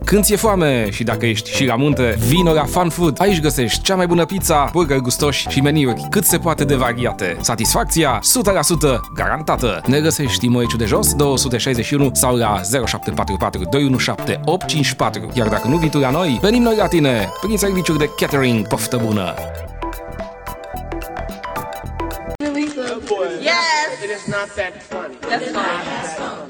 Când ți-e foame și dacă ești și la munte, vino la Fun Food. Aici găsești cea mai bună pizza, burgeri gustoși și meniuri cât se poate de variate. Satisfacția 100% garantată. Ne găsești în Măiciu de Jos, 261 sau la 0744 217 854. Iar dacă nu vii tu la noi, venim noi la tine prin serviciuri de catering. Poftă bună! Yes! It is not that funny. That's fine.